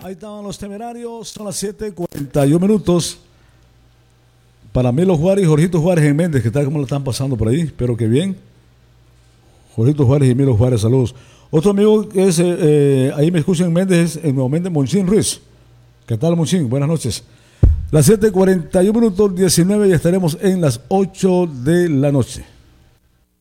Ahí estaban los Temerarios, son las 7:41. Para Milo Juárez y Jorgito Juárez en Méndez, ¿qué tal? ¿Cómo lo están pasando por ahí? Espero que bien. Jorgito Juárez y Milo Juárez, saludos. Otro amigo que es, ahí me escuchan en Méndez, es nuevamente Monchín Ruiz. ¿Qué tal, Monchín? Buenas noches. Las 7:41, 19, y estaremos en las 8 de la noche.